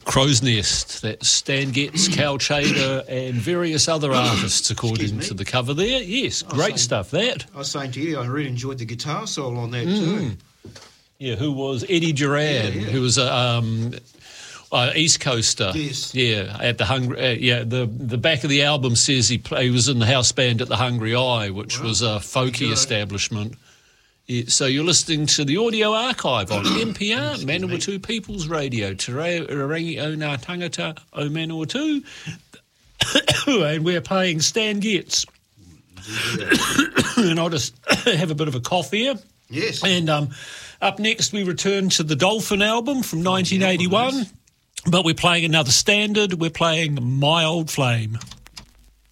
Crow's Nest. That's Stan Getz, Cal Chader, and various other artists, according to the cover there. Yes, great stuff, that. I was saying to you, I really enjoyed the guitar solo on that too. Yeah, who was Eddie Duran, who was a East Coaster. Yes. Yeah, at the the back of the album says he was in the house band at the Hungry Eye, which was a folky establishment. Yeah, so you're listening to the Audio Archive on NPR, Manawatu People's Radio, Te Rangi o Ngā Tangata o Manawatu, and we're playing Stan Getz. And I'll just have a bit of a cough here. Yes. And up next we return to the Dolphin album from 1981, but we're playing another standard. We're playing My Old Flame.